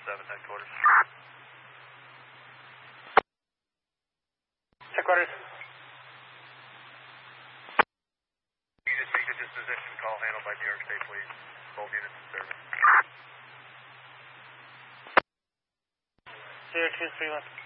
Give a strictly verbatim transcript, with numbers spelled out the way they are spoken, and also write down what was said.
seven, headquarters. Headquarters. Can you just make a disposition call handled by New York State Police? Both units in service. Zero two three one.